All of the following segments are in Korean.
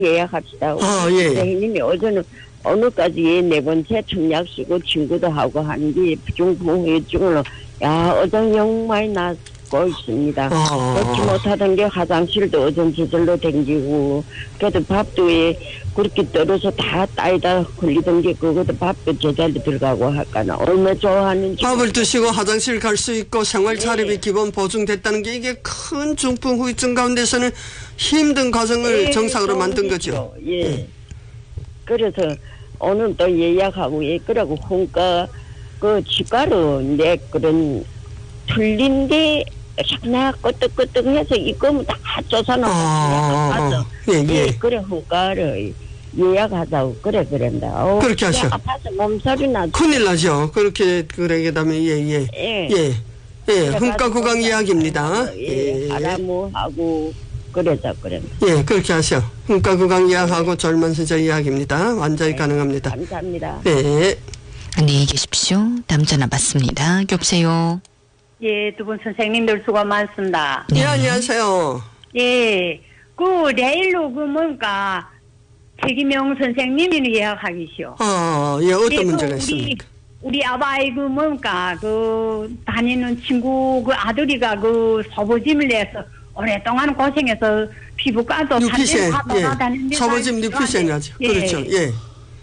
예약합시다. 예. 선생님이 오늘까지 4번째 청약 쓰고 친구도 하고 하는 게 부중후유증으로 어전 영 많이 나고 있습니다. 먹지 못하던 게 화장실도 어전 저절로 댕기고 그래도 밥도 그렇게 떨어서 다 따이다 흘리던 게 그것도 밥도 제대로 들어가고 할까나 얼마나 좋아하는지. 밥을 드시고 화장실 갈 수 있고 생활 차림이 기본 보증됐다는 게 이게 큰 중풍 후유증 가운데서는 힘든 과정을 정상으로 만든 거죠. 예. 그래서 오늘 또 예약하고 그러고 혼가 그 치과로 내 그런 틀린 게 하나 끄떡끄떡해서 이거면 다 쫓아놓고 예. 그래 혼가를 예약하자고 그런다. 그렇게 하셔. 아파서 몸소리 나죠. 큰일 나죠. 그렇게 그러게다면 예. 흥가 구강 예약입니다. 예. 바라무하고 그러자. 예, 그렇게 하셔. 흥가 구강 예약하고 절만 선자 예약입니다. 완전히 가능합니다. 감사합니다. 네. 안녕히 계십시오. 다음 전화 받습니다. 여보세요. 예, 두 분 선생님들 수고 많습니다. 네, 안녕하세요. 예, 내일로 뭔가 최기명 선생님이 예약하기시오. 예, 어떤 문제가 있습니까? 우리 아바이 뭔가 다니는 친구 아들이가 서부짐을 내서 오랫동안 고생해서 피부과도 뉴피센, 다니는데 서부짐 뉴피센이라죠. 그렇죠. 예.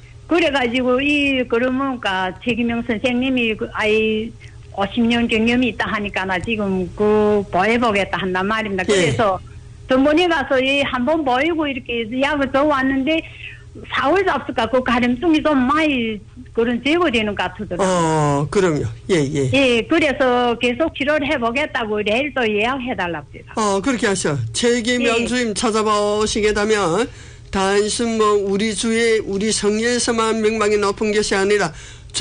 그래가지고 그러면까 최기명 선생님이 아이 50년 경험이 있다 하니까 나 지금 보여보겠다 한단 말입니다. 그래서 전번에 가서 한번 보이고 이렇게 약을 줘 왔는데 4월 잡수가 가림증이 좀 많이 그런 제거되는 것 같더라고요. 그럼요. 예. 그래서 계속 치료를 해보겠다고 내일 또 예약해달랍니다. 그렇게 하셔. 최기명 주임 찾아보시게 되면 단순 우리 주에 우리 성리에서만 명망이 높은 것이 아니라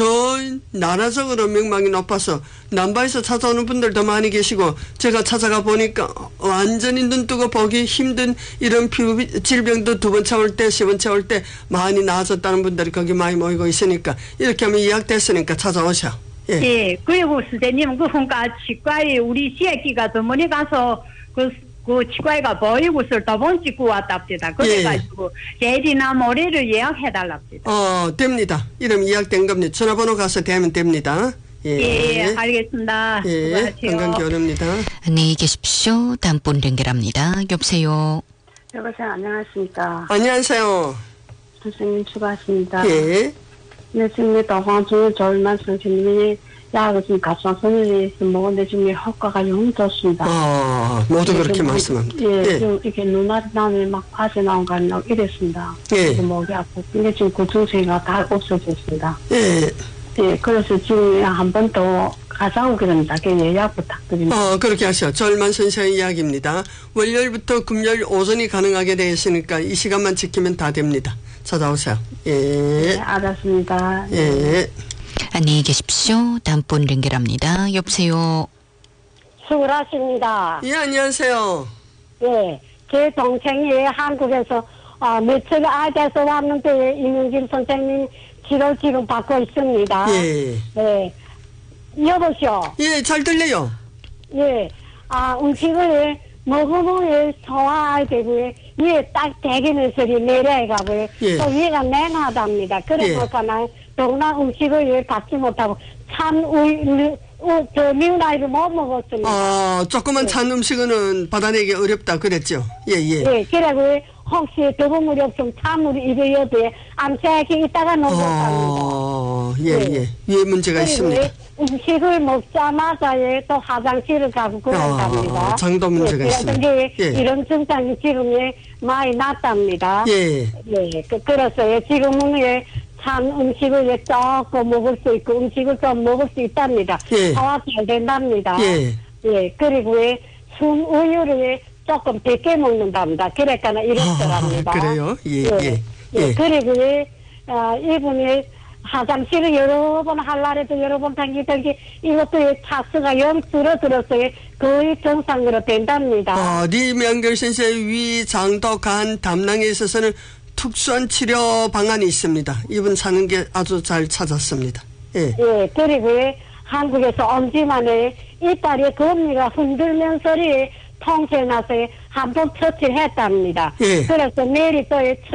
전 나라적으로 명망이 높아서 남바에서 찾아오는 분들도 많이 계시고 제가 찾아가 보니까 완전히 눈 뜨고 보기 힘든 이런 피부 질병도 2번째 올 때 10번째 올 때 많이 나아졌다는 분들이 거기 많이 모이고 있으니까 이렇게 하면 예약됐으니까 찾아오셔. 예. 그리고 선생님 그러니까 치과에 우리 시애기가 저번에 가서 그 치과에가 보이고서 더번 찍고 왔답니다. 그래가지고 내일이나 모레를 예약해달랍니다. 됩니다. 이름 예약된 겁니다. 전화번호 가서 대면 됩니다. 예, 알겠습니다. 예, 건강기원입니다. 안녕히 계십시오. 다음 분 연결합니다. 여보세요. 여보세요. 안녕하십니까. 안녕하세요. 선생님 수고하십니다. 예. 네, 지금 도황중에 절만 선생님이 약을 지금 갑상선을 먹었는데 지금 효과가 영 좋습니다. 모두 그렇게 말씀합니다. 지금 이렇게 눈알이 나면 막 빠져나온 거 아니라 이랬습니다. 목이 아프고. 근데 지금 고통세가 다 없어졌습니다. 그래서 지금 한 번 더 가자고 그럽니다. 예약 부탁드립니다. 그렇게 하셔. 절만 선생의 이야기입니다. 월요일부터 금요일 오전이 가능하게 되어 있으니까 이 시간만 지키면 다 됩니다. 찾아오세요. 네, 알았습니다. 예. 안녕히 계십시오. 다음 분 연결합니다. 여보세요. 수고하십니다. 예, 안녕하세요. 예, 제 동생이 한국에서 며칠 아에서 왔는데 이명길 선생님 치료 지금 받고 있습니다. 예. 여보시오. 예, 잘 들려요. 예, 음식을 먹으면 소화할 때고요. 위에 딱 대기는 소리 내려가고요. 또 위가 냉하답니다. 그러니까 동나 음식을 받지 못하고 미운아이를 못 먹었습니다. 조그만 찬 음식은 받아내기 어렵다 그랬죠. 예. 그리고 혹시 더부물이 없으면 찬물이 입에 암세하게 있다가 넘어갑니다. 예, 문제가 있습니다. 음식을 먹자마자 또 화장실을 가고 그런답니다. 장도 문제가 있습니다. 이런 증상이 지금 많이 났답니다. 그래서 지금은 찬 음식을 조금 먹을 수 있고 음식을 좀 먹을 수 있답니다. 소화 잘 된답니다. 그리고 순 우유를 조금 100개 먹는답니다. 그러니까 이렇더랍니다. 그래요? 그리고 이분이 화장실을 여러 번 하려고 여러 번 당기던 게 이것도 차수가 영 줄어들었어요. 거의 정상으로 된답니다. 리명결 선생의 위, 장도, 간, 담낭에 있어서는 특수한 치료 방안이 있습니다. 이분 사는 게 아주 잘 찾았습니다. 그리고 한국에서 엄지만에 이빨이 금리가 흔들면서 통증나서 한번 처치했답니다. 그래서 내일이 또